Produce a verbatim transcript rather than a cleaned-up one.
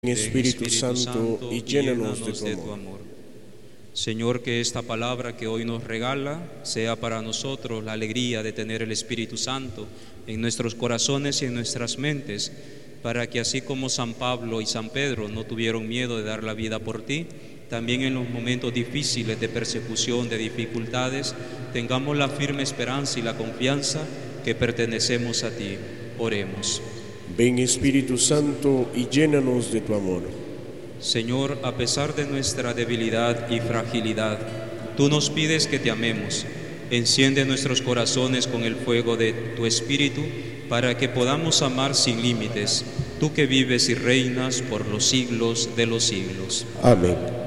Espíritu, Espíritu Santo, y llénanos de tu amor. tu amor. Señor, que esta palabra que hoy nos regala sea para nosotros la alegría de tener el Espíritu Santo en nuestros corazones y en nuestras mentes, para que así como San Pablo y San Pedro no tuvieron miedo de dar la vida por ti, también en los momentos difíciles de persecución, de dificultades, tengamos la firme esperanza y la confianza que pertenecemos a ti. Oremos. Ven, Espíritu Santo, y llénanos de tu amor. Señor, a pesar de nuestra debilidad y fragilidad, tú nos pides que te amemos. Enciende nuestros corazones con el fuego de tu Espíritu para que podamos amar sin límites, tú que vives y reinas por los siglos de los siglos. Amén.